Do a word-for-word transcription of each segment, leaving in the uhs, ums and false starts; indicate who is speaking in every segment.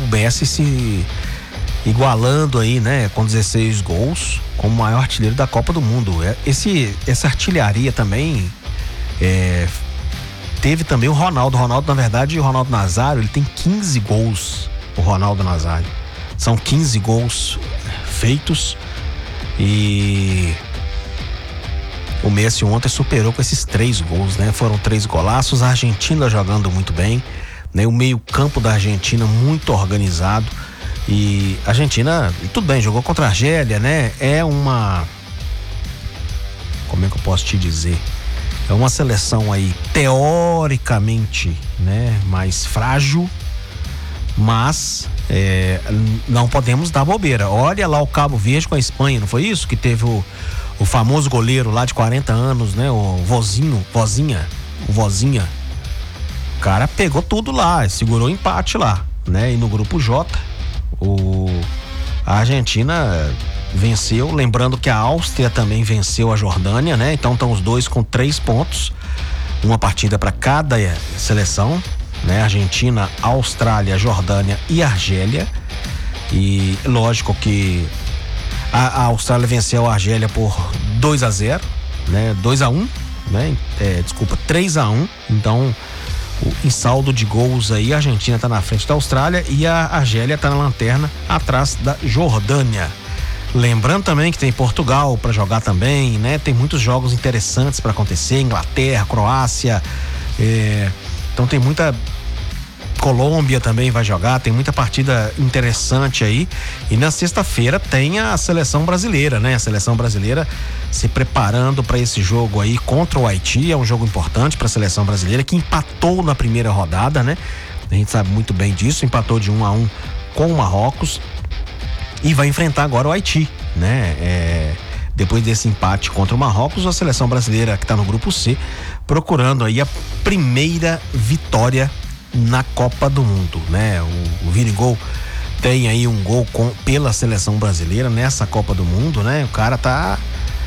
Speaker 1: Messi se igualando aí, né, com dezesseis gols, como o maior artilheiro da Copa do Mundo. Esse, essa artilharia também é, teve também o Ronaldo. O Ronaldo, na verdade, o Ronaldo Nazário, ele tem quinze gols, o Ronaldo Nazário. São quinze gols feitos e o Messi ontem superou com esses três gols, né? Foram três golaços, a Argentina jogando muito bem, né? O meio-campo da Argentina muito organizado. E a Argentina, tudo bem, jogou contra a Argélia, né? É uma... Como é que eu posso te dizer? É uma seleção aí, teoricamente, né? Mais frágil, mas é, não podemos dar bobeira. Olha lá o Cabo Verde com a Espanha, não foi isso? Que teve o, o famoso goleiro lá de quarenta anos, né? O Vozinho, Vozinha, o Vozinha. O cara pegou tudo lá, segurou o empate lá, né? E no grupo J, o, a Argentina venceu, lembrando que a Áustria também venceu a Jordânia, né? Então estão os dois com três pontos, uma partida para cada seleção, né? Argentina, Austrália, Jordânia e Argélia. E lógico que a, a Austrália venceu a Argélia por dois a zero, né? dois a um, né? É, desculpa, três a um. Então, o, em saldo de gols aí, a Argentina tá na frente da Austrália e a Argélia tá na lanterna atrás da Jordânia. Lembrando também que tem Portugal para jogar também, né? Tem muitos jogos interessantes para acontecer, Inglaterra, Croácia, é, então tem muita... Colômbia também vai jogar, tem muita partida interessante aí. E na sexta-feira tem a seleção brasileira, né? A seleção brasileira se preparando para esse jogo aí contra o Haiti. É um jogo importante para a seleção brasileira, que empatou na primeira rodada, né? A gente sabe muito bem disso, empatou de um a um com o Marrocos e vai enfrentar agora o Haiti, né? É, depois desse empate contra o Marrocos, a seleção brasileira que está no grupo C, procurando aí a primeira vitória na Copa do Mundo, né? O, o Vinigol tem aí um gol com, pela seleção brasileira nessa Copa do Mundo, né? O cara tá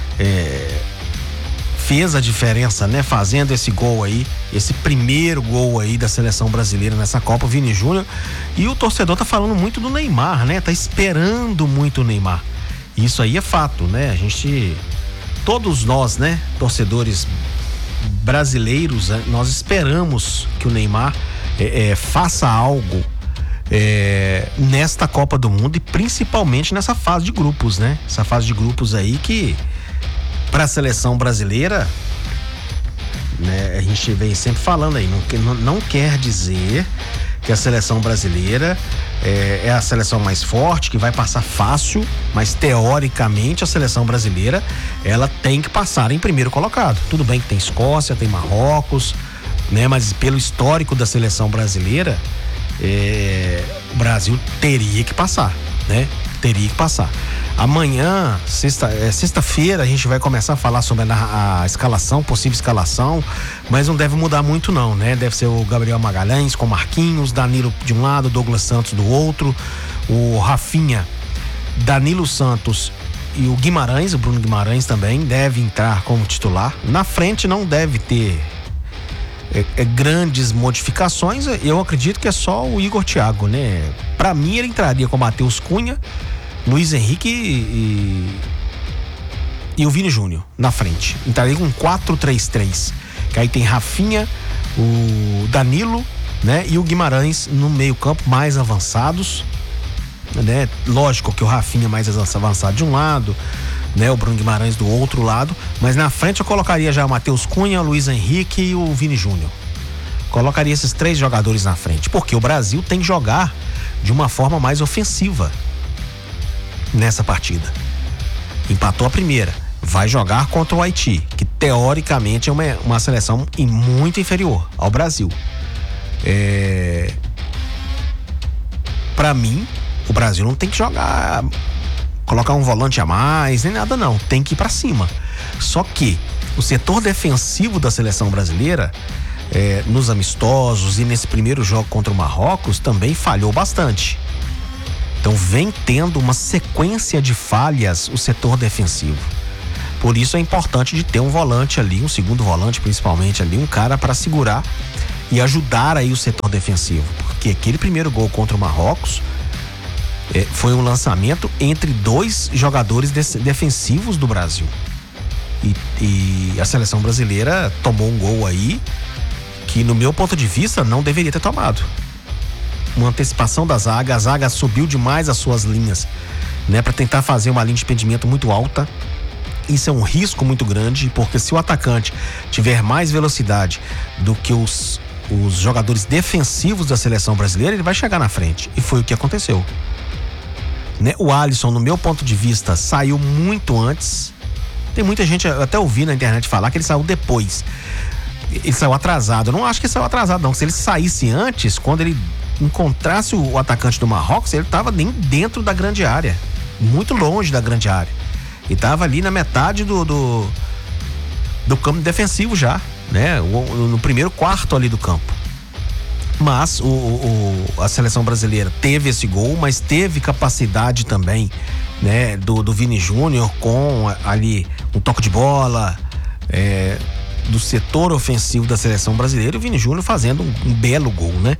Speaker 1: é, fez a diferença, né? Fazendo esse gol aí, esse primeiro gol aí da seleção brasileira nessa Copa, o Vini Júnior. E o torcedor tá falando muito do Neymar, né? Tá esperando muito o Neymar. Isso aí é fato, né? A gente, todos nós, né? Torcedores brasileiros, nós esperamos que o Neymar É, é, faça algo é, nesta Copa do Mundo e principalmente nessa fase de grupos, né? Essa fase de grupos aí que para a seleção brasileira, né, a gente vem sempre falando aí, não, não, não quer dizer que a seleção brasileira é, é a seleção mais forte, que vai passar fácil, mas teoricamente a seleção brasileira ela tem que passar em primeiro colocado. Tudo bem que tem Escócia, tem Marrocos, né? Mas pelo histórico da seleção brasileira, é, o Brasil teria que passar, né? Teria que passar. Amanhã, sexta, é, sexta-feira, a gente vai começar a falar sobre a, a escalação, possível escalação, mas não deve mudar muito não, né? Deve ser o Gabriel Magalhães com Marquinhos, Danilo de um lado, Douglas Santos do outro, o Rafinha, Danilo Santos e o Guimarães, o Bruno Guimarães também deve entrar como titular. Na frente não deve ter É, é, grandes modificações. Eu acredito que é só o Igor Thiago, né? Pra mim ele entraria com Matheus Cunha, Luiz Henrique e, e o Vini Júnior na frente. Entraria com quatro três três, que aí tem Rafinha, o Danilo, né? E o Guimarães no meio campo, mais avançados, né? Lógico que o Rafinha mais avançado de um lado, né, o Bruno Guimarães do outro lado, mas na frente eu colocaria já o Matheus Cunha, o Luiz Henrique e o Vini Júnior. Colocaria esses três jogadores na frente, porque o Brasil tem que jogar de uma forma mais ofensiva nessa partida. Empatou a primeira, vai jogar contra o Haiti, que teoricamente é uma, uma seleção muito inferior ao Brasil. É... Para mim, o Brasil não tem que jogar, colocar um volante a mais, nem nada não, tem que ir pra cima. Só que o setor defensivo da seleção brasileira, é, nos amistosos e nesse primeiro jogo contra o Marrocos, também falhou bastante. Então vem tendo uma sequência de falhas o setor defensivo. Por isso é importante de ter um volante ali, um segundo volante principalmente ali, um cara para segurar e ajudar aí o setor defensivo. Porque aquele primeiro gol contra o Marrocos É, foi um lançamento entre dois jogadores de- defensivos do Brasil. E, e a seleção brasileira tomou um gol aí que, no meu ponto de vista, não deveria ter tomado. Uma antecipação da zaga, a zaga subiu demais as suas linhas, né, para tentar fazer uma linha de impedimento muito alta. Isso é um risco muito grande, porque se o atacante tiver mais velocidade do que os, os jogadores defensivos da seleção brasileira, ele vai chegar na frente. E foi o que aconteceu. Né? O Alisson, no meu ponto de vista, saiu muito antes. Tem muita gente, eu até ouvi na internet falar que ele saiu depois. Ele saiu atrasado. Eu não acho que ele saiu atrasado, não. Se ele saísse antes, quando ele encontrasse o atacante do Marrocos, ele estava nem dentro da grande área, muito longe da grande área. E estava ali na metade do, do, do campo defensivo já, né? O, no primeiro quarto ali do campo. Mas o, o, a seleção brasileira teve esse gol, mas teve capacidade também, né? Do, do Vini Júnior com ali um toque de bola, é, do setor ofensivo da seleção brasileira, e o Vini Júnior fazendo um, um belo gol, né?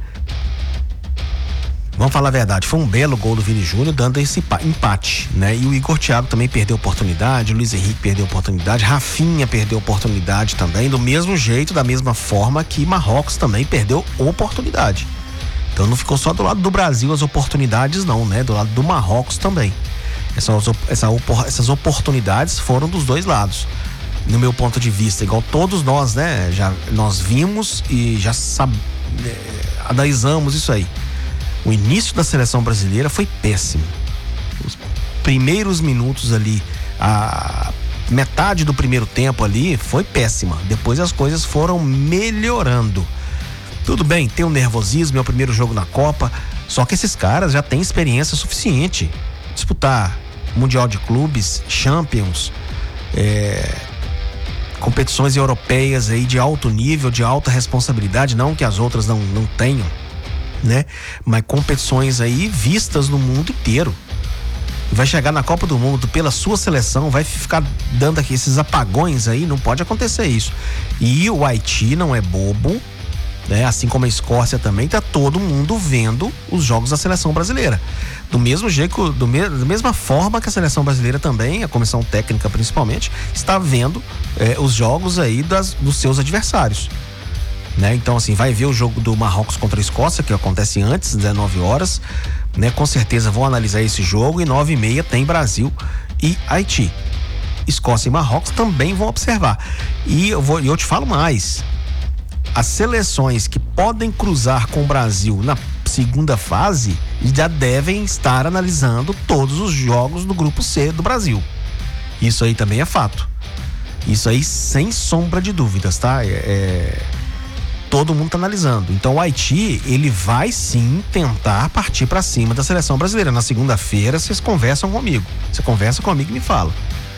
Speaker 1: Vamos falar a verdade, foi um belo gol do Vini Júnior dando esse empate, né? E o Igor Thiago também perdeu oportunidade, o Luiz Henrique perdeu oportunidade, Rafinha perdeu oportunidade também, do mesmo jeito, da mesma forma que Marrocos também perdeu oportunidade. Então não ficou só do lado do Brasil as oportunidades não, né? Do lado do Marrocos também. Essas, essa, essas oportunidades foram dos dois lados. No meu ponto de vista, igual todos nós, né? Já, nós vimos e já sab, é, analisamos isso aí. O início da seleção brasileira foi péssimo. Os primeiros minutos ali, a metade do primeiro tempo ali foi péssima. Depois as coisas foram melhorando. Tudo bem, tem um nervosismo, é o primeiro jogo na Copa, só que esses caras já têm experiência suficiente. Disputar Mundial de Clubes, Champions, é, competições europeias aí de alto nível, de alta responsabilidade, não que as outras não, não tenham, né? Mas competições aí vistas no mundo inteiro. Vai chegar na Copa do Mundo pela sua seleção, vai ficar dando aqui esses apagões aí, não pode acontecer isso. E o Haiti não é bobo, né? Assim como a Escócia também, tá todo mundo vendo os jogos da seleção brasileira. Do mesmo jeito, do me, da mesma forma que a seleção brasileira também, a comissão técnica principalmente, está vendo é, os jogos aí das, dos seus adversários. Né? Então, assim, vai ver o jogo do Marrocos contra a Escócia, que acontece antes, dezenove horas, né? Com certeza vão analisar esse jogo, e nove e meia tem Brasil e Haiti. Escócia e Marrocos também vão observar. E eu, vou, eu te falo mais, as seleções que podem cruzar com o Brasil na segunda fase já devem estar analisando todos os jogos do grupo C do Brasil. Isso aí também é fato. Isso aí sem sombra de dúvidas, tá? É... é... todo mundo tá analisando. Então o Haiti, ele vai sim tentar partir para cima da seleção brasileira. Na segunda-feira vocês conversam comigo. Você conversa comigo e me fala.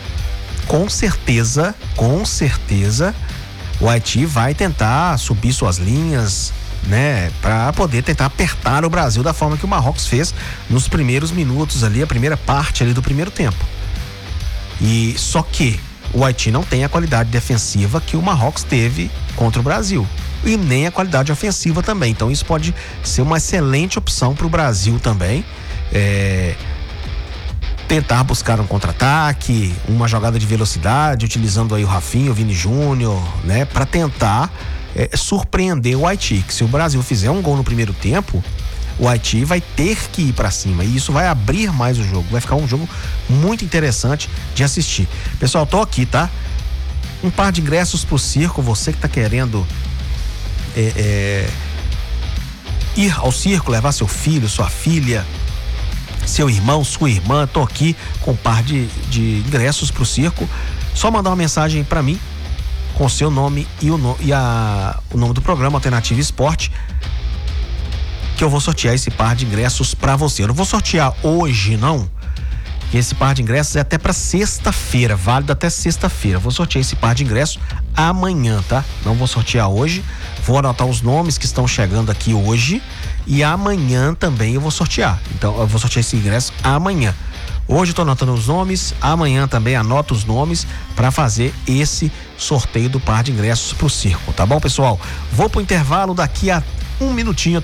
Speaker 1: Com certeza, com certeza, o Haiti vai tentar subir suas linhas, né? Para poder tentar apertar o Brasil da forma que o Marrocos fez nos primeiros minutos ali, a primeira parte ali do primeiro tempo. E só que o Haiti não tem a qualidade defensiva que o Marrocos teve contra o Brasil. E nem a qualidade ofensiva também. Então isso pode ser uma excelente opção para o Brasil também. É, tentar buscar um contra-ataque, uma jogada de velocidade, utilizando aí o Rafinha, o Vini Júnior, né? Para tentar é, surpreender o Haiti. Que se o Brasil fizer um gol no primeiro tempo, o Haiti vai ter que ir para cima. E isso vai abrir mais o jogo. Vai ficar um jogo muito interessante de assistir. Pessoal, tô aqui, tá? Um par de ingressos pro circo. Você que tá querendo É, é, ir ao circo, levar seu filho, sua filha, seu irmão, sua irmã, tô aqui com um par de, de ingressos pro circo. Só mandar uma mensagem para mim com o seu nome e, o, no, e a, o nome do programa Alternativa Esporte, que eu vou sortear esse par de ingressos para você. Eu não vou sortear hoje não, que esse par de ingressos é até para sexta-feira, válido até sexta-feira. Vou sortear esse par de ingressos amanhã, tá? Não vou sortear hoje. Vou anotar os nomes que estão chegando aqui hoje e amanhã também eu vou sortear. Então eu vou sortear esse ingresso amanhã. Hoje eu tô anotando os nomes, amanhã também anoto os nomes para fazer esse sorteio do par de ingressos pro circo, tá bom, pessoal? Vou pro intervalo, daqui a um minutinho